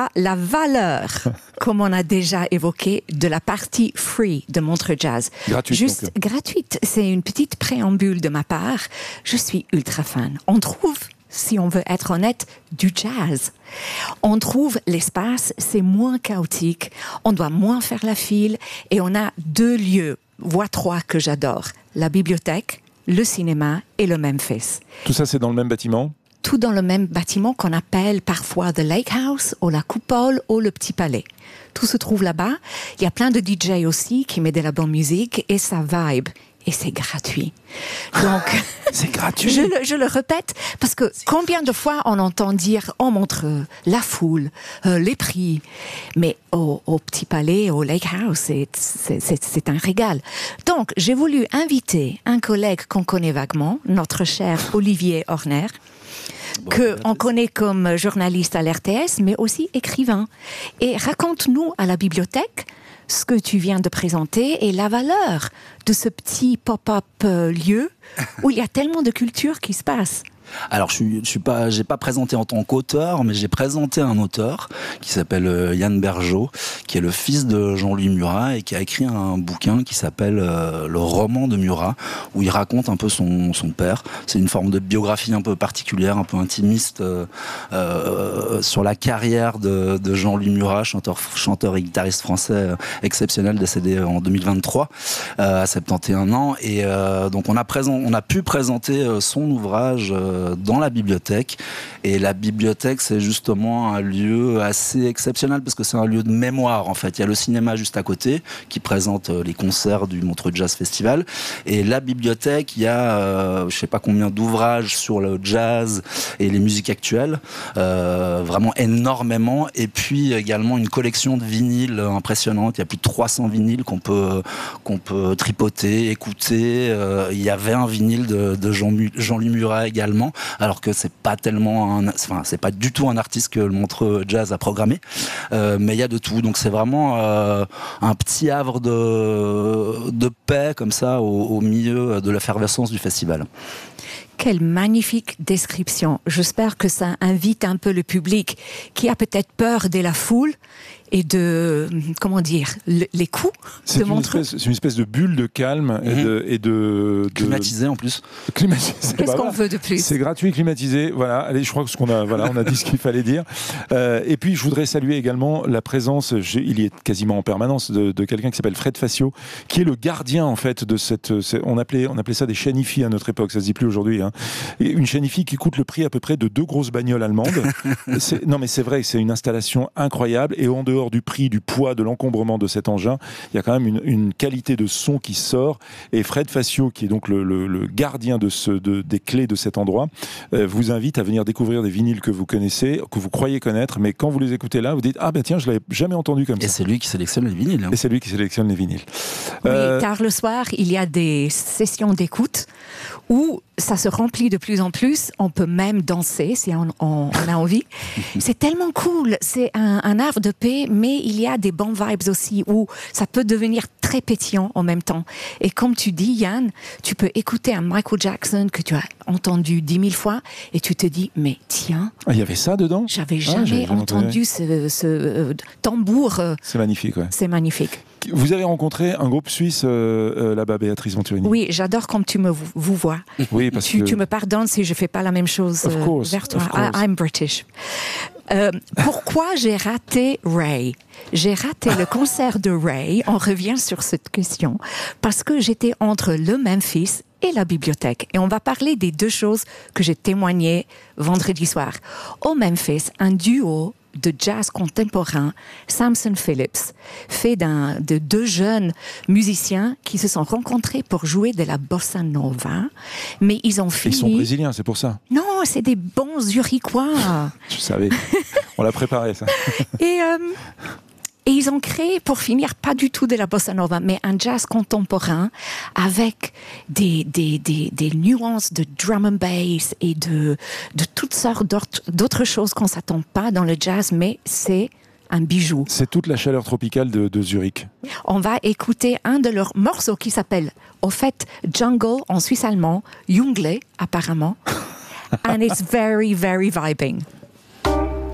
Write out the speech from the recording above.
la valeur, comme on a déjà évoqué, de la partie free de Montreux Jazz. Gratuite. Juste donc. gratuite. C'est une petite préambule de ma part. Je suis ultra fan. On trouve, si on veut être honnête, du jazz. On trouve l'espace, c'est moins chaotique, on doit moins faire la file et on a 2 lieux, voire 3 que j'adore. La bibliothèque, le cinéma et le Memphis. Tout ça, c'est dans le même bâtiment ? Tout dans le même bâtiment qu'on appelle parfois The Lake House ou la Coupole ou le Petit Palais. Tout se trouve là-bas. Il y a plein de DJ aussi qui mettent de la bonne musique et ça vibe. Et c'est gratuit. Donc, c'est gratuit. Je le répète parce que combien de fois on entend dire on montre la foule, les prix, mais au Petit Palais, au Lake House, c'est un régal. Donc, j'ai voulu inviter un collègue qu'on connaît vaguement, notre cher Olivier Horner, qu'on connaît comme journaliste à l'RTS, mais aussi écrivain. Et raconte-nous à la bibliothèque ce que tu viens de présenter et la valeur de ce petit pop-up lieu où il y a tellement de culture qui se passe. Alors, j'ai pas présenté en tant qu'auteur, mais j'ai présenté un auteur qui s'appelle Yann Bergeau, qui est le fils de Jean-Louis Murat et qui a écrit un bouquin qui s'appelle Le roman de Murat, où il raconte un peu son père. C'est une forme de biographie un peu particulière, un peu intimiste sur la carrière de Jean-Louis Murat, chanteur et guitariste français exceptionnel, décédé en 2023 à 71 ans. Et donc on a pu présenter son ouvrage dans la bibliothèque, et la bibliothèque c'est justement un lieu assez exceptionnel parce que c'est un lieu de mémoire en fait. Il y a le cinéma juste à côté qui présente les concerts du Montreux Jazz Festival, et la bibliothèque il y a je sais pas combien d'ouvrages sur le jazz et les musiques actuelles, vraiment énormément, et puis également une collection de vinyles impressionnante. Il y a plus de 300 vinyles qu'on peut tripoter, écouter. Il y avait un vinyle de Jean-Louis Murat également, alors que c'est pas c'est pas du tout un artiste que le Montreux Jazz a programmé, mais il y a de tout. Donc c'est vraiment un petit havre de paix comme ça au milieu de l'effervescence du festival. Quelle magnifique description. J'espère que ça invite un peu le public qui a peut-être peur de la foule et de, comment dire, les coups de Montreux. C'est une espèce de bulle de calme et de climatisé en plus. Climatisé. Qu'est-ce qu'on veut de plus ? C'est gratuit, climatisé. Voilà. Allez, je crois que on a dit ce qu'il fallait dire. Et puis, je voudrais saluer également la présence, il y est quasiment en permanence, de quelqu'un qui s'appelle Fred Facio, qui est le gardien, en fait, de on appelait ça des chanifies à notre époque, ça se dit plus aujourd'hui, hein. Et une chanifie qui coûte le prix à peu près de 2 grosses bagnoles allemandes. Non, mais c'est vrai, c'est une installation incroyable, et en dehors du prix, du poids, de l'encombrement de cet engin, il y a quand même une qualité de son qui sort. Et Fred Facio, qui est donc le gardien des clés de cet endroit, vous invite à venir découvrir des vinyles que vous connaissez, que vous croyez connaître, mais quand vous les écoutez là, vous dites « Ah ben tiens, je l'avais jamais entendu comme ça ». Et c'est lui qui sélectionne les vinyles. Et c'est lui qui sélectionne les vinyles. Oui, car le soir, il y a des sessions d'écoute où ça se remplit de plus en plus. On peut même danser si on a envie. C'est tellement cool. C'est un havre de paix, mais il y a des bons vibes aussi où ça peut devenir très pétillant en même temps. Et comme tu dis, Yann, tu peux écouter un Michael Jackson que tu as entendu 10 000 fois et tu te dis, mais tiens. Il y avait ça dedans ? J'avais jamais entendu ce tambour. C'est magnifique, ouais. C'est magnifique. Vous avez rencontré un groupe suisse là-bas, Béatrice Venturini. Oui, j'adore comme tu me vous vois. Oui, parce que... Tu me pardonnes si je ne fais pas la même chose vers toi. I'm British. Pourquoi j'ai raté Ray ? J'ai raté le concert de Ray. On revient sur cette question. Parce que j'étais entre le Memphis et la bibliothèque. Et on va parler des 2 choses que j'ai témoignées vendredi soir. Au Memphis, un duo de jazz contemporain, Samson Phillips, fait de 2 jeunes musiciens qui se sont rencontrés pour jouer de la bossa nova, mais ils ont fini... Ils sont brésiliens, c'est pour ça. Non, c'est des bons Zurichois. Je savais, on l'a préparé ça. Et ils ont créé, pour finir, pas du tout de la bossa nova, mais un jazz contemporain avec des nuances de drum and bass et de toutes sortes d'autres choses qu'on ne s'attend pas dans le jazz, mais c'est un bijou. C'est toute la chaleur tropicale de Zurich. On va écouter un de leurs morceaux qui s'appelle, au fait, Jungle en suisse allemand, Jungle apparemment, and it's very, very vibing.